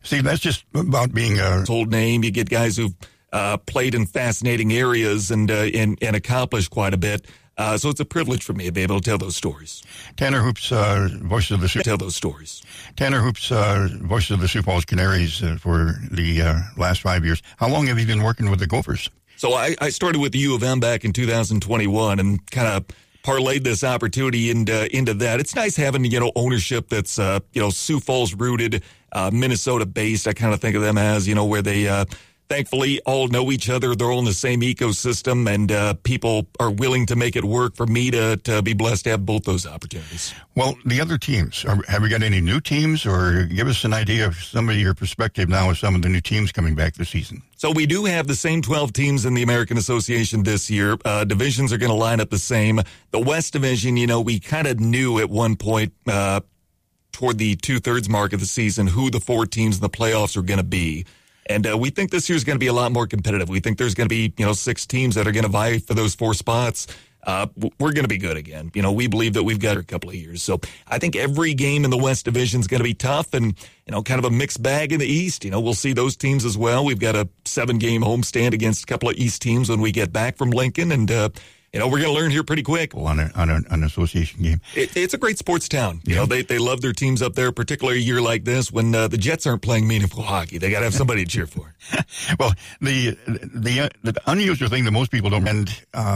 See, that's just about being a old name. You get guys who've played in fascinating areas and accomplished quite a bit. So it's a privilege for me to be able to tell those stories. Tanner Hoops, voice of the tell those stories. Tanner Hoops, voice of the Sioux Falls Canaries for the last 5 years. How long have you been working with the Gophers? So I started with the U of M back in 2021 and kind of parlayed this opportunity into that. It's nice having, ownership that's, Sioux Falls rooted, Minnesota based. I kind of think of them as, where they, thankfully all know each other. They're all in the same ecosystem, and people are willing to make it work for me to be blessed to have both those opportunities. Well, the other teams, have we got any new teams, or give us an idea of some of your perspective now of some of the new teams coming back this season? So we do have the same 12 teams in the American Association this year. Divisions are going to line up the same. The West Division, we kind of knew at one point toward the 2/3 mark of the season who the 4 teams in the playoffs are going to be. And we think this year is going to be a lot more competitive. We think there's going to be, 6 teams that are going to vie for those 4 spots. We're going to be good again. We believe that we've got a couple of years. So I think every game in the West Division is going to be tough and, kind of a mixed bag in the East. We'll see those teams as well. We've got a 7-game homestand against a couple of East teams when we get back from Lincoln. And, we're going to learn here pretty quick. On an association game. It's a great sports town. They love their teams up there, particularly a year like this when the Jets aren't playing meaningful hockey. They got to have somebody to cheer for. Well, the unusual thing that most people don't, and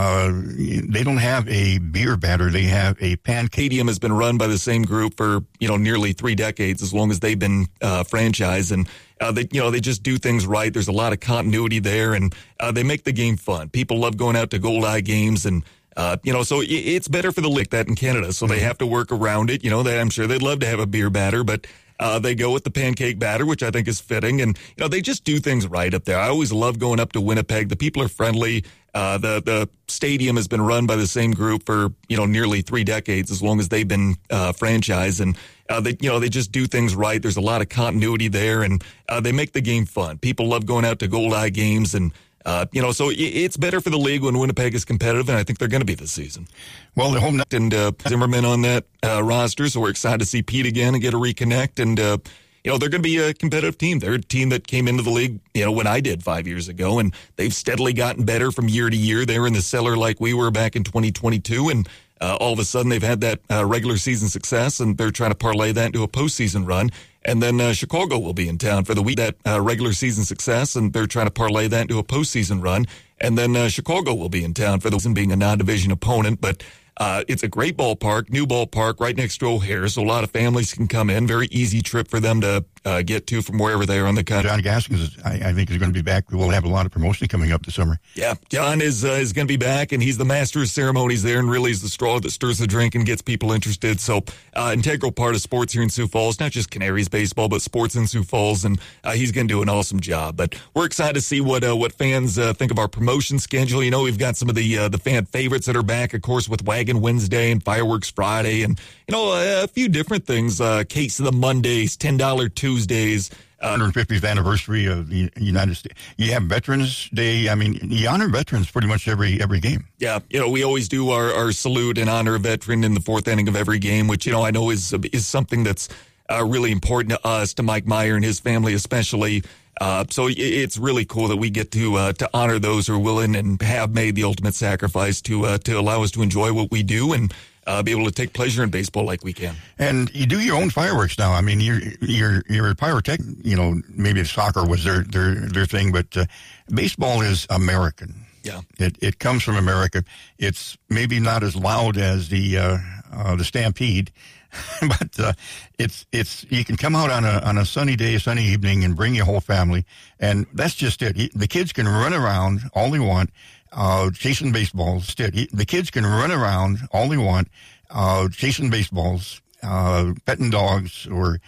they don't have a beer batter. They have a pancake. Stadium has been run by the same group for, nearly 3 decades, as long as they've been franchised. And they just do things right. There's a lot of continuity there, and they make the game fun. People love going out to Goldeye games, and so it's better for the league that in Canada. So they have to work around it. I'm sure they'd love to have a beer batter, but they go with the pancake batter, which I think is fitting, and they just do things right up there. I always love going up to Winnipeg. The people are friendly. The stadium has been run by the same group for nearly 3 decades, as long as they've been franchised, and they just do things right. There's a lot of continuity there, and they make the game fun. People love going out to Goldeye games, and so it's better for the league when Winnipeg is competitive, and I think they're going to be this season. Well, the home and Zimmerman on that roster, so we're excited to see Pete again and get a reconnect, and they're going to be a competitive team. They're a team that came into the league, when I did 5 years ago, and they've steadily gotten better from year to year. They were in the cellar like we were back in 2022, and all of a sudden they've had that regular season success, and they're trying to parlay that into a postseason run. And then Chicago will be in town for the week that regular season success, and they're trying to parlay that into a postseason run. And then Chicago will be in town for the season, being a non-division opponent, but it's a great ballpark, new ballpark right next to O'Hare, so a lot of families can come in. Very easy trip for them to get to from wherever they are on the country. John Gaskins, I think, is going to be back. We'll have a lot of promotion coming up this summer. Yeah, John is going to be back, and he's the master of ceremonies there, and really is the straw that stirs the drink and gets people interested. So integral part of sports here in Sioux Falls, not just Canaries baseball, but sports in Sioux Falls, and he's going to do an awesome job. But we're excited to see what fans think of our promotion schedule. We've got some of the fan favorites that are back, of course, with Wagon Wednesday and Fireworks Friday, and a few different things. Case of the Mondays, $10 Tuesdays. 150th anniversary of the United States. You have Veterans Day. I mean, you honor veterans pretty much every game. Yeah, we always do our salute and honor a veteran in the 4th inning of every game, which I know is something that's really important to us, to Mike Meyer and his family especially. So it's really cool that we get to honor those who are willing and have made the ultimate sacrifice to allow us to enjoy what we do and be able to take pleasure in baseball like we can. And you do your own fireworks now. I mean, you're a pyrotech. Maybe soccer was their thing, but baseball is American. Yeah, it comes from America. It's maybe not as loud as the Stampede, but it's you can come out on a sunny day, a sunny evening, and bring your whole family, and that's just it. The kids can run around all they want. Chasing baseballs. The kids can run around all they want, chasing baseballs, petting dogs, or,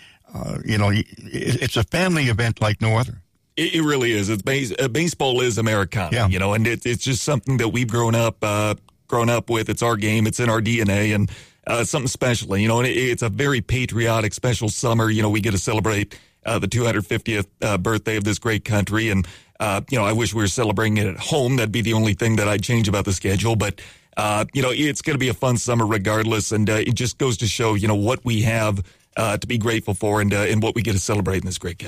it's a family event like no other. It really is. Baseball is Americana, and it's just something that we've grown up with. It's our game. It's in our DNA, and something special, and it's a very patriotic, special summer. We get to celebrate the 250th birthday of this great country, and I wish we were celebrating it at home. That'd be the only thing that I'd change about the schedule. But, it's going to be a fun summer regardless. And it just goes to show, what we have to be grateful for and what we get to celebrate in this great country.